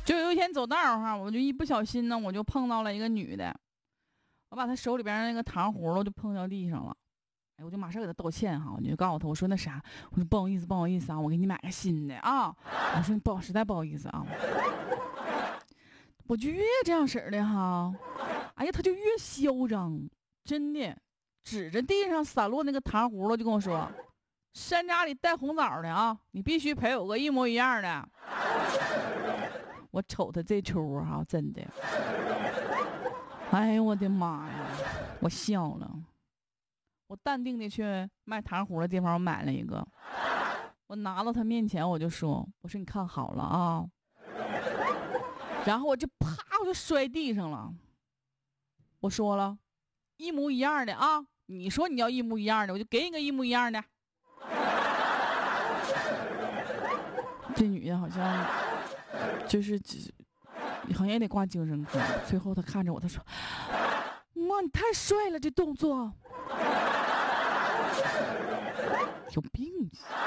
就有一天走道上，我就一不小心呢，我就碰到了一个女的，我把她手里边那个糖葫芦就碰到地上了。哎，我就马上给她道歉哈，我就告诉她，我说那啥，我说不好意思，不好意思啊，我给你买个新的啊。我说不好，实在不好意思啊。我就越这样式儿的哈，哎呀，她就越嚣张，真的，指着地上散落那个糖葫芦就跟我说。山楂里带红枣的啊，你必须陪我个一模一样的。我瞅他这出哈，真的，哎呦我的妈呀！我笑了，我淡定的去卖糖葫芦的地方，我买了一个，我拿到他面前，我就说：“我说你看好了啊。”然后我就啪，我就摔地上了。我说了，一模一样的啊！你说你要一模一样的，我就给你个一模一样的。这女的好像就是好像也得挂精神科。最后她看着我，她说：“妈，你太帅了，这动作有病！”